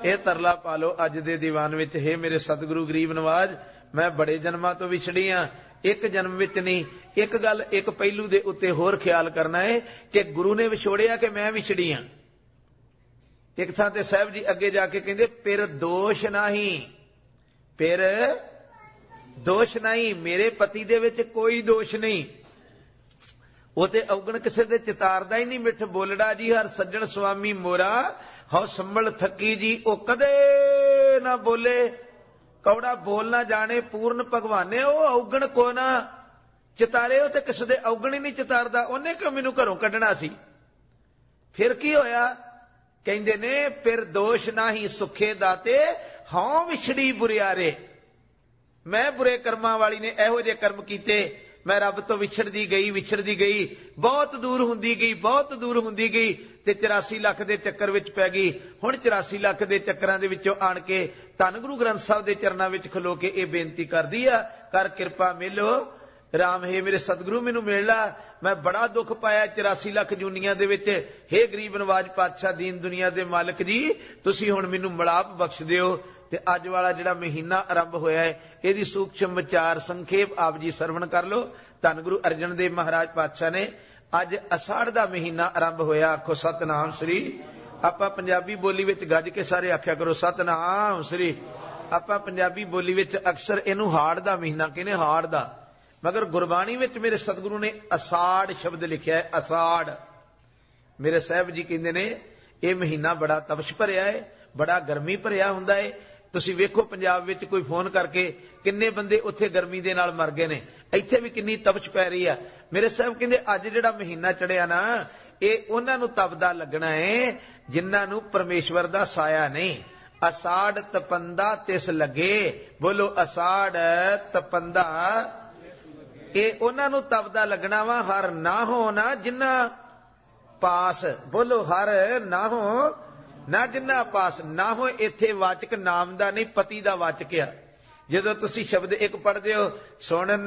ਇਹ ਤਰਲਾ ਪਾ ਲਓ ਅੱਜ ਦੇ ਦੀਵਾਨ ਵਿੱਚ, हे ਮੇਰੇ ਸਤਿਗੁਰੂ ਗਰੀਬ ਨਵਾਜ, ਮੈਂ ਬੜੇ ਜਨਮਾਂ ਤੋਂ ਵਿਛੜੀ ਹਾਂ, ਇੱਕ ਜਨਮ ਵਿੱਚ ਨਹੀਂ। ਇੱਕ ਗੱਲ, ਇੱਕ ਪਹਿਲੂ ਦੇ ਉੱਤੇ ਹੋਰ ਖਿਆਲ ਕਰਨਾ ਹੈ ਕਿ ਗੁਰੂ ਨੇ ਵਿਛੋੜਿਆ ਕਿ ਮੈਂ ਵਿਛੜੀ ਹਾਂ। ਇੱਕ ਥਾਂ ਤੇ ਸਾਹਿਬ ਜੀ ਅੱਗੇ ਜਾ ਕੇ ਕਹਿੰਦੇ ਪਿਰ ਦੋਸ਼ ਨਹੀਂ, ਪਿਰ ਦੋਸ਼ ਨਹੀਂ, ਮੇਰੇ ਪਤੀ ਦੇ ਵਿੱਚ ਕੋਈ ਦੋਸ਼ ਨਹੀਂ। ਉਹ ਤੇ ਔਗਣ ਕਿਸੇ ਦੇ ਚਿਤਾਰਦਾ ਹੀ ਨਹੀਂ। ਮਿੱਠ ਬੋਲੜਾ ਜੀ ਹਰ ਸੱਜਣ ਸੁਆਮੀ ਮੋਰਾ, ਹਉ ਸੰਭਲ ਥੱਕੀ ਜੀ ਉਹ ਕਦੇ ਨਾ ਬੋਲੇ। ਕੌੜਾ ਬੋਲ ਨਾ ਜਾਣੇ ਪੂਰਨ ਭਗਵਾਨੇ, ਉਹ ਔਗਣ ਕੋ ਨਾ ਚਿਤਾਰੇ। ਉਹ ਤੇ ਕਿਸੇ ਦੇ ਔਗਣ ਹੀ ਨਹੀਂ ਚਿਤਾਰਦਾ। ਉਹਨੇ ਕਿਉਂ ਮੈਨੂੰ ਘਰੋਂ ਕੱਢਣਾ ਸੀ? ਫਿਰ ਕੀ ਹੋਇਆ? ਕਹਿੰਦੇ ਨੇ ਪਿਰ ਦੋਸ਼ ਨਾਹੀ ਸੁਖੇ ਦਾਤੇ, ਹਉ ਵਿਛੜੀ ਬੁਰਿਆਰੇ। ਮੈਂ ਬੁਰੇ ਕਰਮਾਂ ਵਾਲੀ ਨੇ ਇਹੋ ਜਿਹੇ ਕਰਮ ਕੀਤੇ, ਮੈਂ ਰੱਬ ਤੋਂ ਵਿਛੜਦੀ ਗਈ, ਬਹੁਤ ਦੂਰ ਹੁੰਦੀ ਗਈ, ਬਹੁਤ ਦੂਰ ਹੁੰਦੀ ਗਈ, ਤੇ 84 ਲੱਖ ਦੇ ਚੱਕਰ ਵਿੱਚ ਪੈ ਗਈ। ਹੁਣ 84 ਲੱਖ ਦੇ ਚੱਕਰਾਂ ਦੇ ਵਿੱਚੋਂ ਆਣ ਕੇ ਧੰਨ ਗੁਰੂ ਗ੍ਰੰਥ ਸਾਹਿਬ ਦੇ ਚਰਨਾਂ ਵਿੱਚ ਖਲੋ ਕੇ ਇਹ ਬੇਨਤੀ ਕਰਦੀ ਆ, ਕਰ ਕਿਰਪਾ ਮਿਲੋ ਰਾਮ, ਹੈ ਮੇਰੇ ਸਤਿਗੁਰੂ ਮੈਨੂੰ ਮਿਲ ਲਾ, ਮੈਂ ਬੜਾ ਦੁੱਖ ਪਾਇਆ 84 ਲੱਖ ਜੂਨੀਆਂ ਦੇ ਵਿੱਚ। ਹੇ ਗਰੀਬ ਨਵਾਜ ਪਾਤਸ਼ਾਹ ਦੀਨ ਦੁਨੀਆ ਦੇ ਮਾਲਕ ਜੀ, ਤੁਸੀਂ ਹੁਣ ਮੈਨੂੰ ਮਿਲਾਪ ਬਖਸ਼ ਦਿਓ। ਤੇ ਅੱਜ ਵਾਲਾ ਜਿਹੜਾ ਮਹੀਨਾ ਆਰੰਭ ਹੋਇਆ ਹੈ, ਇਹਦੀ ਸੂਖਸ਼ਮ ਵਿਚਾਰ ਸੰਖੇਪ ਆਪ ਜੀ ਸਰਵਣ ਕਰ ਲਓ। ਧੰਨ ਗੁਰੂ ਅਰਜਨ ਦੇਵ ਮਹਾਰਾਜ ਪਾਤਸ਼ਾਹ ਨੇ ਅੱਜ ਅਸਾੜ ਦਾ ਮਹੀਨਾ ਆਰੰਭ ਹੋਇਆ। ਆਖੋ ਸਤਨਾਮ ਸ੍ਰੀ। ਆਪਾਂ ਪੰਜਾਬੀ ਬੋਲੀ ਵਿੱਚ ਗੱਜ ਕੇ ਸਾਰੇ ਆਖਿਆ ਕਰੋ ਸਤਨਾਮ ਸ੍ਰੀ। ਆਪਾਂ ਪੰਜਾਬੀ ਬੋਲੀ ਵਿੱਚ ਅਕਸਰ ਇਹਨੂੰ ਹਾੜ ਦਾ ਮਹੀਨਾ ਕਹਿੰਦੇ, ਹਾੜ ਦਾ, ਮਗਰ ਗੁਰਬਾਣੀ ਵਿੱਚ ਮੇਰੇ ਸਤਿਗੁਰੂ ਨੇ ਅਸਾੜ ਸ਼ਬਦ ਲਿਖਿਆ ਹੈ। ਅਸਾੜ। ਮੇਰੇ ਸਾਹਿਬ ਜੀ ਕਹਿੰਦੇ ਨੇ ਇਹ ਮਹੀਨਾ ਬੜਾ ਤਪਸ਼ ਭਰਿਆ ਹੈ, ਬੜਾ ਗਰਮੀ ਭਰਿਆ ਹੁੰਦਾ ਹੈ। ਤੁਸੀਂ ਵੇਖੋ ਪੰਜਾਬ ਵਿੱਚ ਕੋਈ ਫੋਨ ਕਰਕੇ ਕਿੰਨੇ ਬੰਦੇ ਉੱਥੇ ਗਰਮੀ ਦੇ ਨਾਲ ਮਰ ਗਏ ਨੇ, ਇੱਥੇ ਵੀ ਕਿੰਨੀ ਤਪਸ਼ ਪੈ ਰਹੀ ਆ। ਮੇਰੇ ਸਾਹਿਬ ਕਹਿੰਦੇ ਅੱਜ ਜਿਹੜਾ ਮਹੀਨਾ ਚੜਿਆ ਨਾ, ਇਹ ਉਹਨਾਂ ਨੂੰ ਤਪਦਾ ਲੱਗਣਾ ਹੈ ਜਿਨ੍ਹਾਂ ਨੂੰ ਪਰਮੇਸ਼ਵਰ ਦਾ ਸਾਇਆ ਨਹੀਂ। ਅਸਾੜ ਤਪੰਦਾ ਤਿਸ ਲੱਗੇ, ਬੋਲੋ ਅਸਾੜ ਤਪੰਦਾ, ਇਹ ਉਹਨਾਂ ਨੂੰ ਤਪਦਾ ਲੱਗਣਾ ਵਾ। ਹਰ ਨਾ ਹੋ ਨਾ ਜਿੰਨਾ ਪਾਸ, ਬੋਲੋ ਹਰ ਨਾ ਹੋ ਨਾ ਜਿੰਨਾ ਪਾਸ। ਨਾ ਹੋ ਇੱਥੇ ਵਾਚਕ ਨਾਮ ਦਾ ਨਹੀਂ, ਪਤੀ ਦਾ ਵਾਚਕ ਆ। ਜਦੋਂ ਤੁਸੀਂ ਸ਼ਬਦ ਇੱਕ ਪੜ੍ਹਦੇ ਹੋ, ਸੁਣ